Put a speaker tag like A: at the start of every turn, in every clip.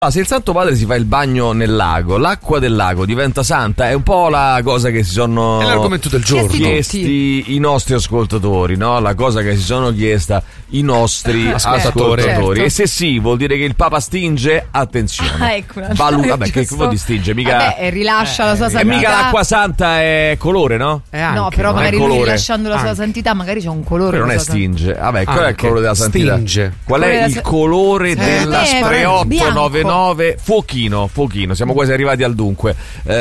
A: Se il Santo Padre si fa il bagno nel lago, l'acqua del lago diventa santa, è un po' la cosa che si sono
B: è l'argomento del giorno
A: chiesti i nostri ascoltatori, no? La cosa che si sono chiesta i nostri ascoltatori. Certo. E se sì, vuol dire che il Papa stinge? Attenzione.
C: Ecco,
A: vabbè, che vuol dire stinge? Mica
C: rilascia la sua santità.
A: E mica l'acqua santa è colore, no?
C: Anche, no, però magari lui rilasciando la sua santità, magari c'è un colore.
A: Però non è stinge. Vabbè, qual è il colore della santità?
B: Stinge.
A: Qual è il colore della 3899? Fuochino, siamo quasi arrivati al dunque.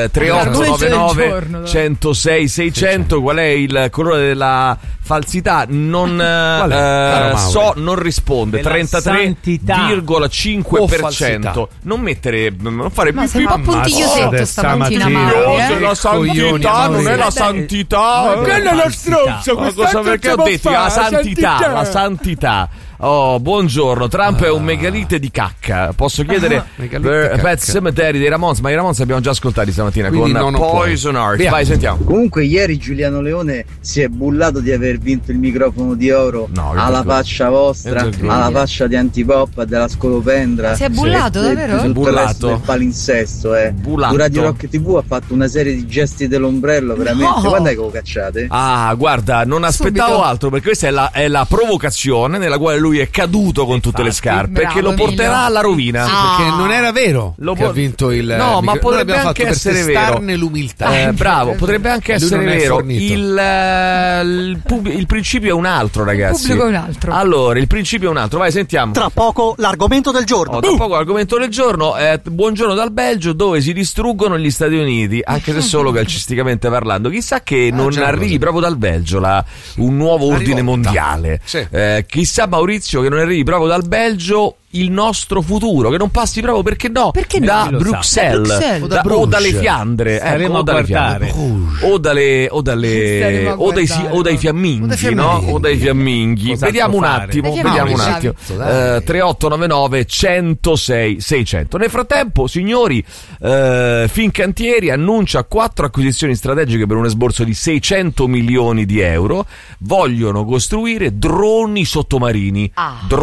A: 3899 106 600. Qual è il colore della falsità? Non non risponde. 33,5%. Non fare
C: ma sei un po' puntigliosetto stamattina, Mauro.
A: La santità non è la santità.
B: Quella è la stronza.
A: Perché ho detto la santità. Oh, buongiorno. Trump è un megalite di cacca. Posso chiedere Pet Cemetery dei Ramones? Ma i Ramones abbiamo già ascoltati stamattina. Quindi con Poison Heart. Vai, sentiamo.
D: Comunque ieri Giuliano Leone si è bullato di aver vinto il microfono di oro alla faccia vostra, alla faccia di Antipop, della Scolopendra.
C: Si è bullato davvero?
D: Si è bullato del palinsesto. Su Radio Rock TV ha fatto una serie di gesti dell'ombrello, veramente. Quando è che lo cacciate?
A: Guarda, non aspettavo altro, perché questa è la provocazione nella quale lui è caduto con tutte le scarpe, che lo porterà alla rovina.
B: Perché non era vero che ha vinto il
A: ma potrebbe anche essere vero.
B: L'umiltà.
A: Bravo, potrebbe anche essere vero. Il principio è un altro, ragazzi.
C: Il pubblico è un altro.
A: Allora, il principio è un altro. Vai, sentiamo.
E: Tra poco l'argomento del giorno.
A: Buongiorno dal Belgio, dove si distruggono gli Stati Uniti, anche se solo calcisticamente parlando. Chissà che non arrivi proprio dal Belgio un nuovo ordine mondiale.
B: Sì.
A: Chissà, Maurizio, che non arrivi proprio dal Belgio il nostro futuro, che non passi proprio, perché da Bruxelles o dalle Fiandre, o dalle Fiandre, o dai fiamminghi, no? O dai fiamminghi. Vediamo un attimo. 3899 106 600. Nel frattempo, signori, Fincantieri annuncia 4 acquisizioni strategiche per un esborso di 600 milioni di euro. Vogliono costruire droni sottomarini.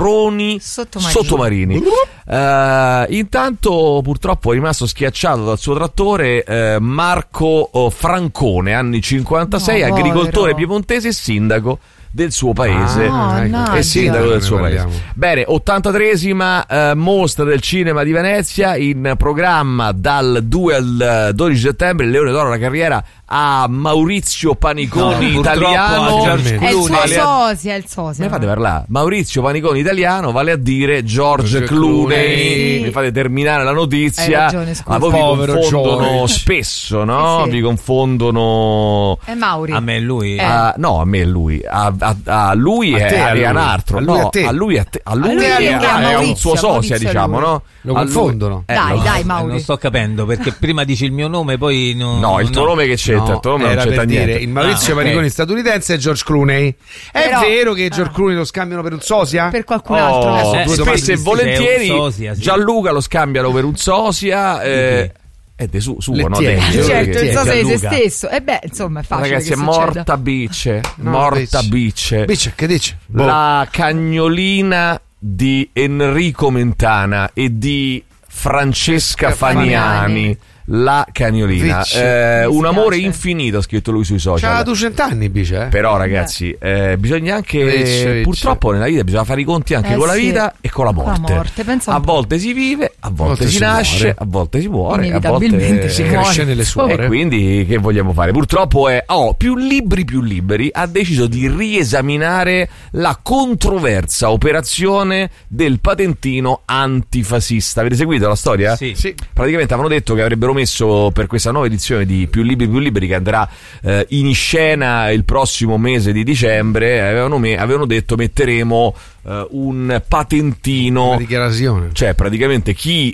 A: Intanto purtroppo è rimasto schiacciato dal suo trattore Marco Francone, anni 56, agricoltore piemontese e sindaco del suo paese. È sindaco del suo paese. Bene, 83esima mostra del cinema di Venezia, in programma dal 2 al 12 settembre. Il Leone d'Oro alla carriera a Maurizio Paniconi italiano.
C: È il sosia.
A: Mi fate parlare? Maurizio Paniconi italiano, vale a dire George Clooney. Mi fate terminare la notizia. Ma voi vi confondono spesso, no?
C: Sì.
A: Vi confondono.
C: È Mauri.
A: A me e lui. No, a me e lui. A lui è un altro. A lui è un suo sosia, diciamo, no?
B: Lo confondono.
C: Dai, Mauri.
F: Non sto capendo, perché prima dici il mio nome, poi
A: no, il tuo nome che c'è.
B: No, non c'entra niente. Il Maurizio Paniconi statunitense è George Clooney. È vero che George Clooney lo scambiano per un sosia?
C: Per qualcun altro.
A: Spesso e volentieri Gianluca lo scambiano per un sosia. È suo, no?
C: Certo, il sosia di se stesso. Insomma, è facile.
A: Ragazzi, è morta Bice.
B: Bice, che dice?
A: La cagnolina di Enrico Mentana e di Francesca Faniani. La cagnolina, un amore infinito, ha scritto lui sui social.
B: C'ha 200 anni, Bice.
A: Però, ragazzi, bisogna anche purtroppo nella vita bisogna fare i conti anche con la vita e con la morte. A volte si vive, a volte si nasce, a volte si muore, a volte
B: si cresce nelle suore.
A: E quindi che vogliamo fare? Purtroppo più liberi ha deciso di riesaminare la controversa operazione del patentino antifascista. Avete seguito la storia?
F: Sì.
A: Praticamente avevano detto che avrebbero messo per questa nuova edizione di Più liberi che andrà in scena il prossimo mese di dicembre, avevano detto metteremo un patentino,
B: una dichiarazione,
A: cioè praticamente chi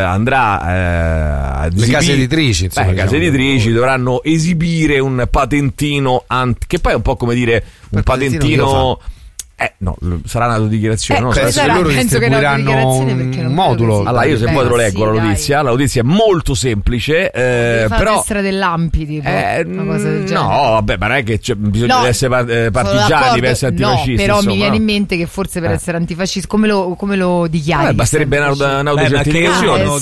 A: andrà
B: le case editrici, insomma,
A: le case editrici dovranno esibire un patentino che poi è un po' come dire un patentino No, sarà una dichiarazione. No?
B: Loro distribuiranno un modulo.
A: Allora, io se vuoi te lo leggo la notizia. La notizia è molto semplice. Però
C: destra dell'Ampi, tipo una cosa del genere.
A: No, vabbè, ma non è che bisogna essere partigiani per essere antifascisti.
C: No, però mi viene in mente che forse per essere antifascisti, come lo dichiari?
A: Basterebbe un'autocertificazione.